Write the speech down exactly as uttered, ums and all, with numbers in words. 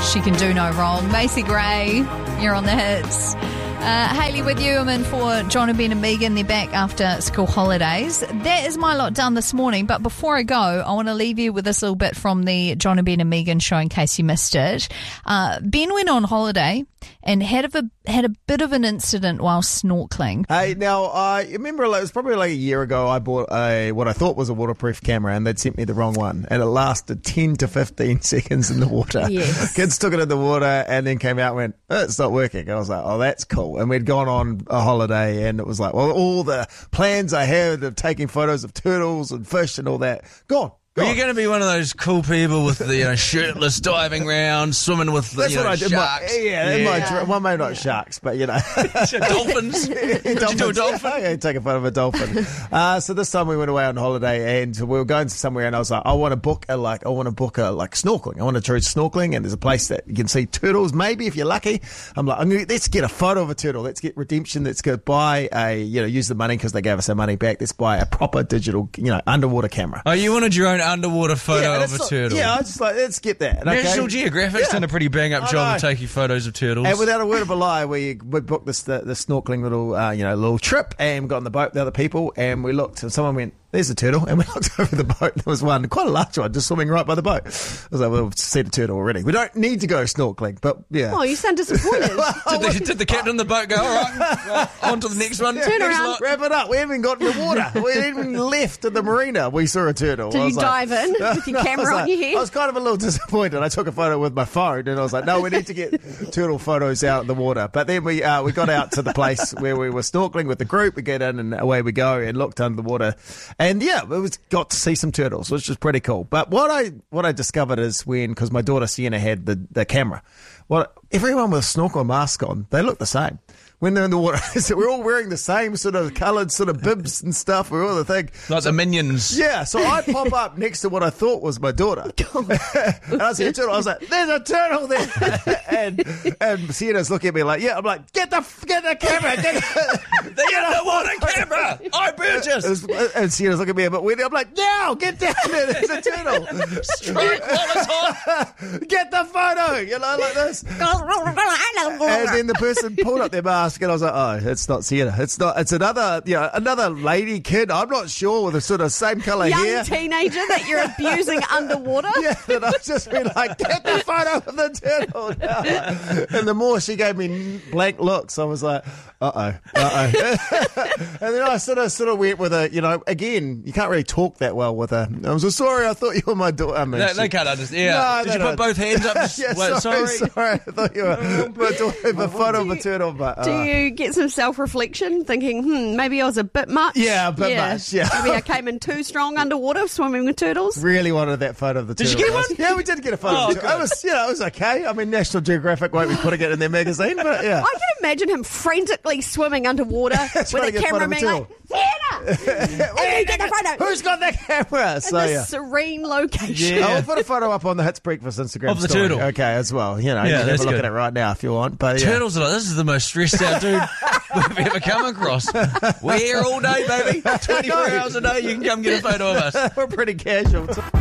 She Can Do No Wrong. Macy Gray, you're on the hits. Uh, Hayley with you. I'm in for John and Ben and Megan. They're back after school holidays. That is my lot done this morning. But before I go, I want to leave you with this little bit from the John and Ben and Megan show in case you missed it. Uh, Ben went on holiday and had a, had a bit of an incident while snorkeling. Hey, now, I remember it was probably like a year ago I bought a what I thought was a waterproof camera and they'd sent me the wrong one. And it lasted ten to fifteen seconds in the water. Yes. Kids took it in the water and then came out and went, oh, it's not working. I was like, oh, that's cool. And we'd gone on a holiday and it was like, well, all the plans I had of taking photos of turtles and fish and all that, gone. Are you going to be one of those cool people with the you know shirtless diving around, swimming with the That's you know, what I did. sharks? My, yeah, in yeah. my, well, maybe not sharks, but you know. Dolphins. Did you do a dolphin? Yeah, take a photo of a dolphin. uh, so this time we went away on holiday and we were going somewhere and I was like, I want to book a like, I want to book a like snorkeling. I want to try snorkeling and there's a place that you can see turtles. Maybe if you're lucky. I'm like, I'm gonna, let's get a photo of a turtle. Let's get redemption. Let's go buy a, you know, use the money because they gave us our money back. Let's buy a proper digital, you know, underwater camera. Oh, you wanted your own underwater photo Yeah, of a not, turtle. yeah, I was just like, let's get that. Okay? National Geographic's Yeah. done a pretty bang-up I job know. of taking photos of turtles. And without a word of a lie, we, we booked this the, the snorkeling little uh, you know little trip and got on the boat with the other people and we looked and someone went, there's a turtle, and we looked over the boat and there was one, quite a large one, just swimming right by the boat. I was like, well, we've seen a turtle already. We don't need to go snorkeling, but yeah. Oh, you sound disappointed. did, the, did the captain of the boat go, all right, well, on to the next one? Turn Next around. lot. Wrap it up. We haven't got in the water. We haven't even left at the marina. We saw a turtle. Did I you was like- dive in with your I camera was on like- your head? I was kind of a little disappointed. I took a photo with my phone and I was like, no, we need to get turtle photos out of the water. But then we uh, we got out to the place where we were snorkeling with the group. We get in and away we go and looked under the water. And yeah, it was got to see some turtles, which was pretty cool. But what I what I discovered is when, because my daughter Sienna had the, the camera, what everyone with a snorkel mask on, they look the same. When they're in the water, so we're all wearing the same sort of coloured sort of bibs and stuff. We're all the thing. Like the minions. Yeah, so I pop up next to what I thought was my daughter. and I see a turtle. I was like, there's a turtle there. and and Sienna's looking at me like, yeah. I'm like, get the get the camera. Get the, The underwater camera! I purchased! and Sienna's looking at me, but when I'm like, now, get down there. There's a turtle. Strike while it's hot! Get the photo. You know, like this. And then the person pulled up their mask, and I was like, "Oh, it's not Sienna. It's not. It's another, you know, another lady kid. I'm not sure with the sort of same colour Young hair." teenager that you're abusing underwater. Yeah, and I was just been like, "Get the photo of the turtle now." And the more she gave me blank looks, I was like, "Uh oh, uh oh." And then I sort of, sort of went with a, you know, again, you can't really talk that well with her. I was like, sorry, I thought you were my daughter. I mean, They, she- they can't understand. Yeah. No, Did they you don't. put both hands up? yeah, Wait, sorry, sorry. sorry, I thought you were my daughter, a photo of a turtle, but. Do uh, you get some self-reflection, thinking, hmm, maybe I was a bit much? Yeah, a bit much, yeah. Maybe I came in too strong underwater swimming with turtles? Really wanted that photo of the Did you turtle. get one? Yeah, we did get a photo. Oh, of the turtle. It was, you know, it was okay. I mean, National Geographic won't be putting it in their magazine, but yeah. I can imagine him frantically swimming underwater with Trying to a get camera photo of being a like, Sienna! And you get the photo. Who's got that camera? In So this yeah. serene location. Yeah. I'll put a photo up on the Hits Breakfast Instagram Of the story. turtle. Okay, as well. You know, you Yeah, can have that's a look good. at it right now if you want. But yeah. Turtles are like, this is the most stressed out dude we've ever come across. We're here all day, baby. twenty-four hours a day, you can come get a photo of us. We're pretty casual.